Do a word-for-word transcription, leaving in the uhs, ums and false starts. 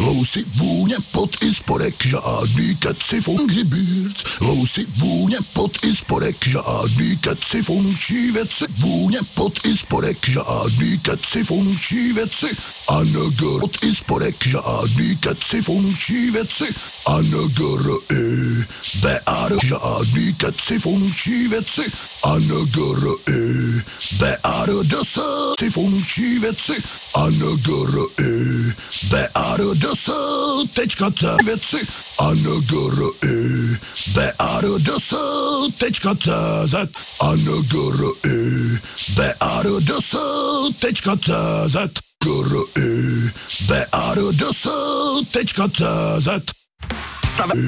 Lousy, vůně, pot i spodek, žádný keci, fungři bírc. Lousy, vůně, pot i spodek, žádný keci, funkční věci. Vůně, pot i spodek, žádný keci, funkční věci. A negr, pot i spodek, žádný keci, funkční věci. A negr, i, bear, žádný keci, funkční věci. A negr, i, bear, deset, funkční věci. A negr, i, bear, deset, tečka c, věci. A negr, i, bear, deset, tečka cz. A negr, i, bear, deset, tečka cz. Negr, i, bear, deset, tečka cz.